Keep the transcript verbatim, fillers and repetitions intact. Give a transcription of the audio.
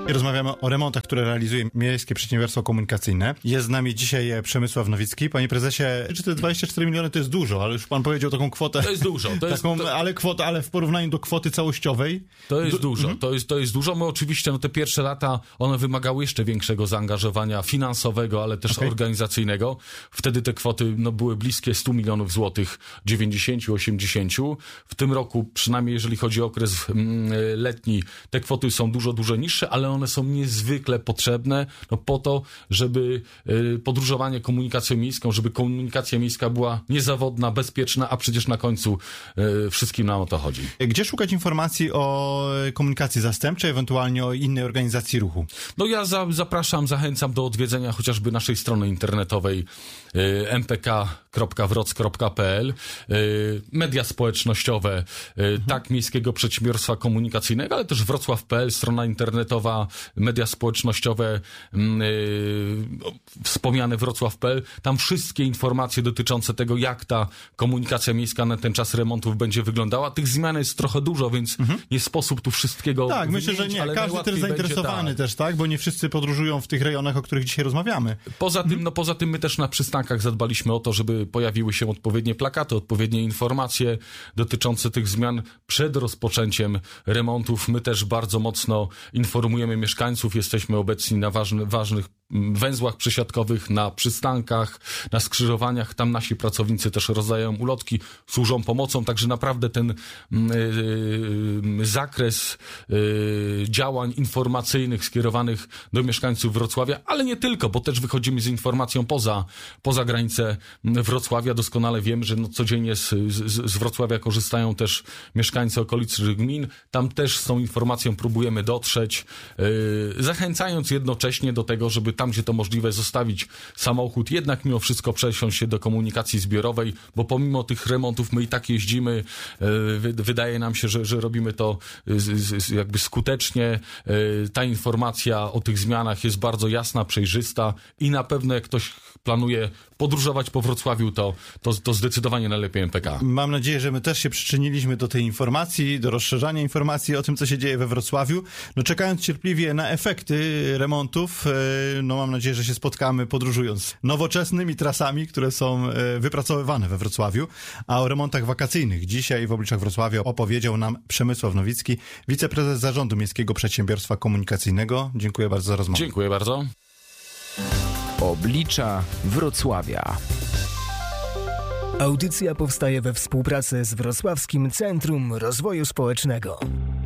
Rozmawiamy o remontach, które realizuje Miejskie Przedsiębiorstwo Komunikacyjne. Jest z nami dzisiaj Przemysław Nowicki. Panie prezesie, czy te dwadzieścia cztery miliony to jest dużo, ale już pan powiedział taką kwotę. To jest dużo. To jest, taką, to... ale, kwota, ale w porównaniu do kwoty całościowej. To jest du- dużo. Mhm. To jest, to jest dużo. My oczywiście, no te pierwsze lata, one wymagały jeszcze większego zaangażowania finansowego, ale też Okay. organizacyjnego. Wtedy te kwoty no, były bliskie stu milionów złotych, dziewięćdziesiąt osiemdziesiąt. W tym roku, przynajmniej jeżeli chodzi o okres mm, letni, te kwoty są dużo, dużo niższe, ale one są niezwykle potrzebne no, po to, żeby y, podróżowanie komunikacją miejską, żeby komunikacja miejska była niezawodna, bezpieczna, a przecież na końcu y, wszystkim nam o to chodzi. Gdzie szukać informacji o komunikacji zastępczej, ewentualnie o innej organizacji ruchu? No ja za, zapraszam, zachęcam do odwiedzenia chociażby naszej strony internetowej y, m p k kropka wroc kropka p l, y, media społecznościowe, y, mhm. tak Miejskiego Przedsiębiorstwa Komunikacyjnego, ale też wrocław kropka p l, strona internetowa, media społecznościowe, y, wspomniane wrocław kropka p l. Tam wszystkie informacje dotyczące tego, jak ta komunikacja miejska na ten czas remontów będzie wyglądała. Tych zmian jest trochę dużo, więc mhm. nie sposób tu wszystkiego Tak, wymienić, myślę, że nie. ale Każdy też zainteresowany będzie, tak. też, tak? Bo nie wszyscy podróżują w tych rejonach, o których dzisiaj rozmawiamy. Poza tym, no poza tym my też na przystankach zadbaliśmy o to, żeby pojawiły się odpowiednie plakaty, odpowiednie informacje dotyczące tych zmian przed rozpoczęciem remontów. My też bardzo mocno informujemy mieszkańców, jesteśmy obecni na ważny, ważnych węzłach przesiadkowych, na przystankach, na skrzyżowaniach. Tam nasi pracownicy też rozdają ulotki, służą pomocą, także naprawdę ten yy, zakres yy, działań informacyjnych skierowanych do mieszkańców Wrocławia, ale nie tylko, bo też wychodzimy z informacją poza, poza granice Wrocławia. Doskonale wiem, że no codziennie z, z, z Wrocławia korzystają też mieszkańcy okolicznych gmin. Tam też z tą informacją próbujemy dotrzeć, yy, zachęcając jednocześnie do tego, żeby tam, gdzie to możliwe, zostawić samochód, jednak mimo wszystko przesiąść się do komunikacji zbiorowej, bo pomimo tych remontów my i tak jeździmy. Wydaje nam się, że, że robimy to jakby skutecznie. Ta informacja o tych zmianach jest bardzo jasna, przejrzysta i na pewno jak ktoś planuje podróżować po Wrocławiu, to, to, to zdecydowanie najlepiej M P K. Mam nadzieję, że my też się przyczyniliśmy do tej informacji, do rozszerzania informacji o tym, co się dzieje we Wrocławiu. No czekając cierpliwie na efekty remontów, no mam nadzieję, że się spotkamy podróżując nowoczesnymi trasami, które są wypracowywane we Wrocławiu. A o remontach wakacyjnych dzisiaj w Obliczach Wrocławia opowiedział nam Przemysław Nowicki, wiceprezes Zarządu Miejskiego Przedsiębiorstwa Komunikacyjnego. Dziękuję bardzo za rozmowę. Dziękuję bardzo. Oblicza Wrocławia. Audycja powstaje we współpracy z Wrocławskim Centrum Rozwoju Społecznego.